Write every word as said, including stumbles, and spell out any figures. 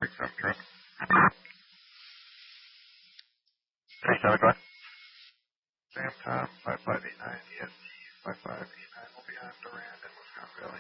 six seven truck. Three seven, go ahead. Sam Tom, five five eight nine, E S T, five five eight nine will be on Durand and Wisconsin Valley.